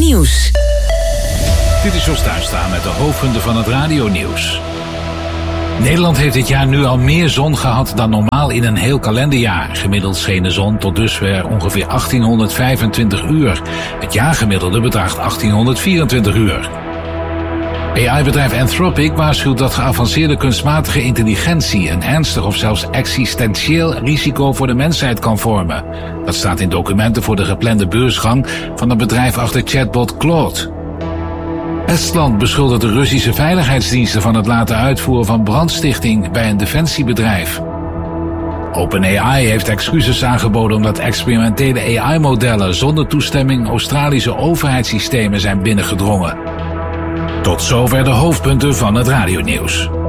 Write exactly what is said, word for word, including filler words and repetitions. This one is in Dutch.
Nieuws. Dit is Jos Tuinstra met de hoofdpunten van het radionieuws. Nederland heeft dit jaar nu al meer zon gehad dan normaal in een heel kalenderjaar. Gemiddeld scheen de zon tot dusver ongeveer achttienhonderdvijfentwintig uur. Het jaargemiddelde bedraagt achttienhonderdvierentwintig uur. A I-bedrijf Anthropic waarschuwt dat geavanceerde kunstmatige intelligentie een ernstig of zelfs existentieel risico voor de mensheid kan vormen. Dat staat in documenten voor de geplande beursgang van het bedrijf achter chatbot Claude. Estland beschuldigt de Russische veiligheidsdiensten van het laten uitvoeren van brandstichting bij een defensiebedrijf. OpenAI heeft excuses aangeboden omdat experimentele A I-modellen zonder toestemming Australische overheidssystemen zijn binnengedrongen. Tot zover de hoofdpunten van het radionieuws.